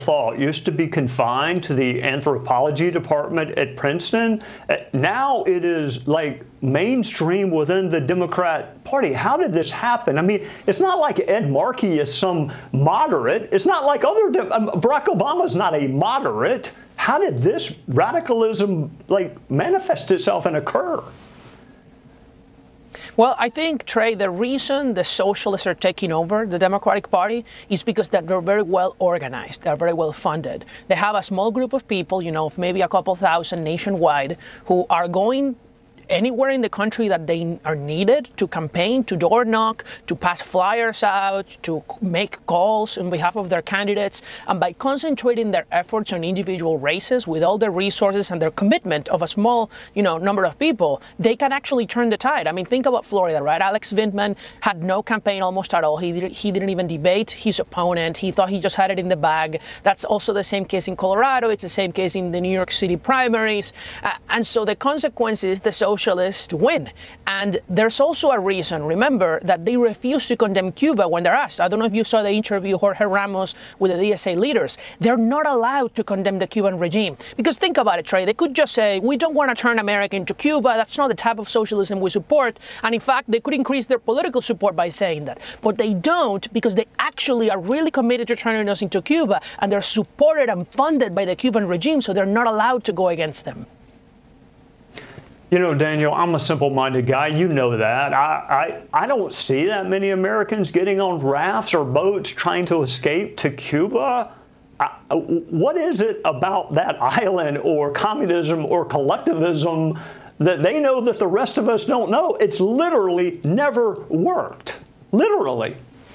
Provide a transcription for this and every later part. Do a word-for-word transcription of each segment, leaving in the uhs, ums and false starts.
thought used to be confined to the anthropology department at Princeton. Now it is like mainstream within the Democrat Party. How did this happen? I mean, it's not like Ed Markey is some moderate. It's not like other, Barack Obama is not a moderate. How did this radicalism like manifest itself and occur? Well, I think, Trey, the reason the socialists are taking over the Democratic Party is because that they're very well organized. They're very well funded. They have a small group of people, you know, maybe a couple thousand nationwide, who are going anywhere in the country that they are needed to campaign, to door knock, to pass flyers out, to make calls on behalf of their candidates. And by concentrating their efforts on individual races with all their resources and their commitment of a small, you know, number of people, they can actually turn the tide. I mean, think about Florida, right? Alex Vindman had no campaign almost at all. He, did, he didn't even debate his opponent. He thought he just had it in the bag. That's also the same case in Colorado. It's the same case in the New York City primaries. Uh, and so the consequence is the social Socialists win. And there's also a reason, remember, that they refuse to condemn Cuba when they're asked. I don't know if you saw the interview Jorge Ramos with the D S A leaders. They're not allowed to condemn the Cuban regime. Because think about it, Trey, they could just say, we don't want to turn America into Cuba. That's not the type of socialism we support. And in fact, they could increase their political support by saying that. But they don't, because they actually are really committed to turning us into Cuba. And they're supported and funded by the Cuban regime, so they're not allowed to go against them. You know, Daniel, I'm a simple-minded guy. You know that. I, I, I don't see that many Americans getting on rafts or boats trying to escape to Cuba. I, what is it about that island or communism or collectivism that they know that the rest of us don't know? It's literally never worked. Literally.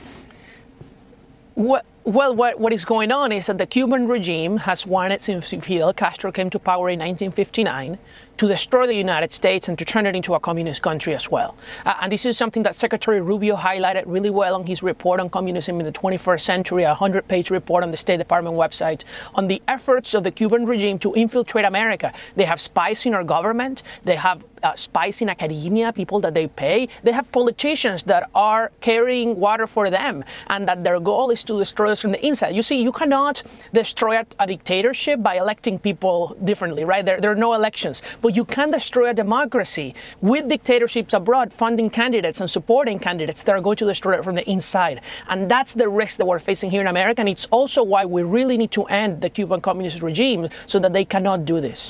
What? Well, what, what is going on is that the Cuban regime has wanted, since Fidel Castro came to power in nineteen fifty-nine, to destroy the United States and to turn it into a communist country as well. Uh, and this is something that Secretary Rubio highlighted really well on his report on communism in the twenty-first century, a hundred-page report on the State Department website, on the efforts of the Cuban regime to infiltrate America. They have spies in our government. They have uh, spies in academia, people that they pay. They have politicians that are carrying water for them, and that their goal is to destroy us from the inside. You see, you cannot destroy a, a dictatorship by electing people differently, right? There, there are no elections. But you can destroy a democracy with dictatorships abroad funding candidates and supporting candidates that are going to destroy it from the inside. And that's the risk that we're facing here in America. And it's also why we really need to end the Cuban communist regime so that they cannot do this.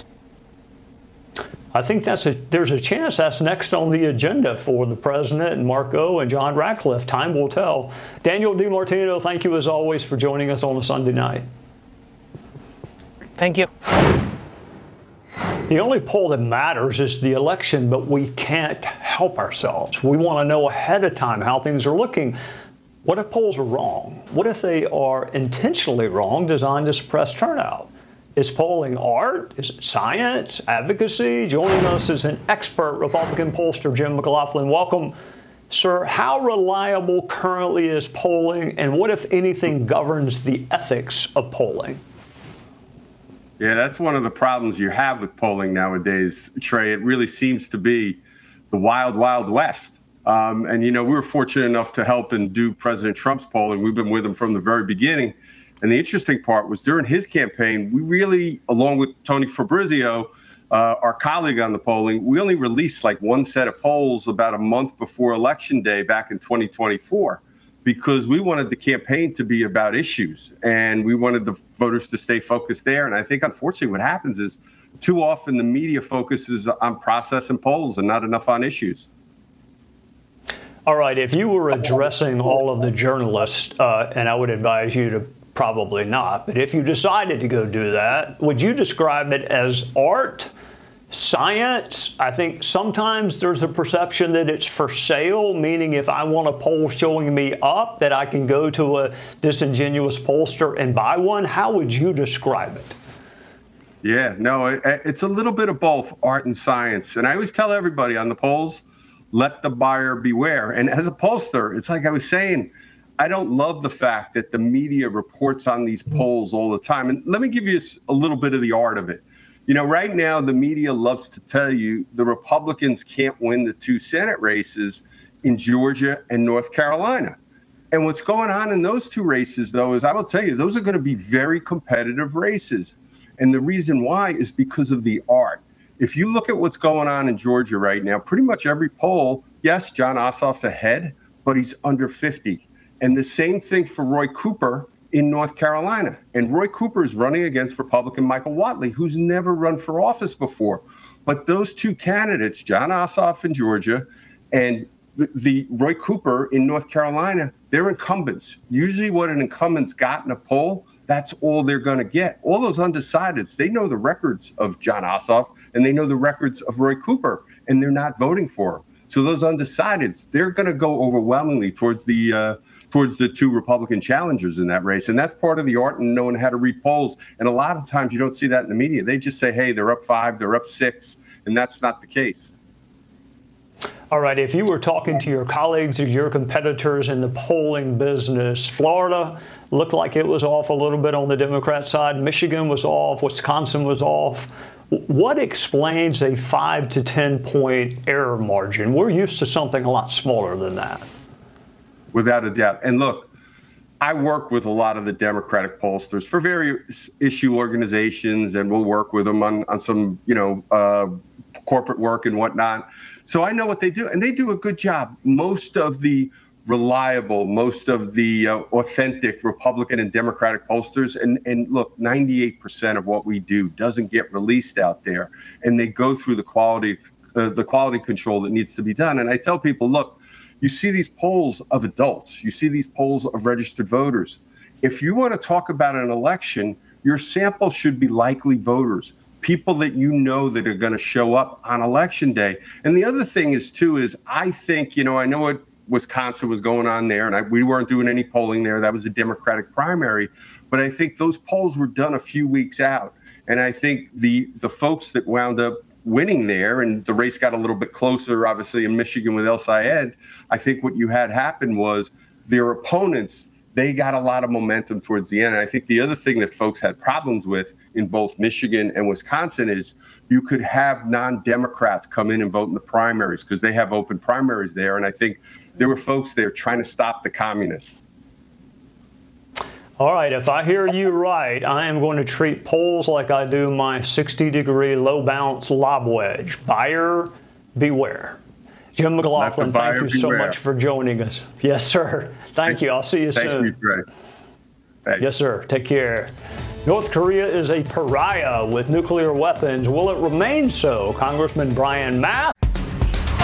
I think that's a, there's a chance that's next on the agenda for the president and Marco and John Ratcliffe. Time will tell. Daniel DiMartino, thank you as always for joining us on a Sunday night. Thank you. The only poll that matters is the election, but we can't help ourselves. We want to know ahead of time how things are looking. What if polls are wrong? What if they are intentionally wrong, designed to suppress turnout? Is polling art? Is it science? Advocacy? Joining us is an expert Republican pollster, Jim McLaughlin. Welcome, sir. How reliable currently is polling, and what, if anything, governs the ethics of polling? Yeah, that's one of the problems you have with polling nowadays, Trey. It really seems to be the wild, wild west. Um, and, you know, we were fortunate enough to help and do President Trump's polling. We've been with him from the very beginning. And the interesting part was during his campaign, we really, along with Tony Fabrizio, uh, our colleague on the polling, we only released like one set of polls about a month before Election Day back in twenty twenty-four, because we wanted the campaign to be about issues and we wanted the voters to stay focused there. And I think, unfortunately, what happens is too often the media focuses on process and polls and not enough on issues. All right. If you were addressing all of the journalists, uh, and I would advise you to probably not, but if you decided to go do that, would you describe it as art, science? I think sometimes there's a perception that it's for sale, meaning if I want a poll showing me up, that I can go to a disingenuous pollster and buy one. How would you describe it? Yeah, no, it, it's a little bit of both art and science. And I always tell everybody on the polls, let the buyer beware. And as a pollster, it's like I was saying, I don't love the fact that the media reports on these polls all the time. And let me give you a little bit of the art of it. You know, right now, the media loves to tell you the Republicans can't win the two Senate races in Georgia and North Carolina. And what's going on in those two races, though, is I will tell you, those are going to be very competitive races. And the reason why is because of the art. If you look at what's going on in Georgia right now, pretty much every poll, yes, Jon Ossoff's ahead, but he's under fifty. And the same thing for Roy Cooper in North Carolina. And Roy Cooper is running against Republican Michael Whatley, who's never run for office before. But those two candidates, Jon Ossoff in Georgia and the, the Roy Cooper in North Carolina, they're incumbents. Usually what an incumbent's got in a poll, that's all they're going to get. All those undecideds, they know the records of Jon Ossoff and they know the records of Roy Cooper, and they're not voting for him. So those undecideds, they're going to go overwhelmingly towards the uh, towards the two Republican challengers in that race. And that's part of the art in knowing how to read polls. And a lot of times you don't see that in the media. They just say, hey, they're up five, they're up six, and that's not the case. All right, if you were talking to your colleagues or your competitors in the polling business, Florida looked like it was off a little bit on the Democrat side. Michigan was off. Wisconsin was off. What explains a five to ten point error margin? We're used to something a lot smaller than that. Without a doubt. And look, I work with a lot of the Democratic pollsters for various issue organizations, and we'll work with them on, on some, you know, uh, corporate work and whatnot. So I know what they do, and they do a good job. Most of the reliable, most of the uh, authentic Republican and Democratic pollsters, and, and look, ninety-eight percent of what we do doesn't get released out there, and they go through the quality, uh, the quality control that needs to be done. And I tell people, look, you see these polls of adults, you see these polls of registered voters. If you want to talk about an election, your sample should be likely voters, people that you know that are going to show up on election day. And the other thing is, too, is I think, you know, I know what Wisconsin was going on there, and I, we weren't doing any polling there. That was a Democratic primary. But I think those polls were done a few weeks out. And I think the the folks that wound up winning there, and the race got a little bit closer, obviously, in Michigan with El Sayed, I think what you had happen was their opponents, they got a lot of momentum towards the end. And I think the other thing that folks had problems with in both Michigan and Wisconsin is you could have non-Democrats come in and vote in the primaries because they have open primaries there. And I think there were folks there trying to stop the communists. All right, if I hear you right, I am going to treat polls like I do my sixty degree low bounce lob wedge. Buyer beware. Jim McLaughlin, thank you so much for joining us. Yes, sir. Thank you. I'll see you soon. Thank you, Trey. Thanks. Yes, sir. Take care. North Korea is a pariah with nuclear weapons. Will it remain so? Congressman Brian Mast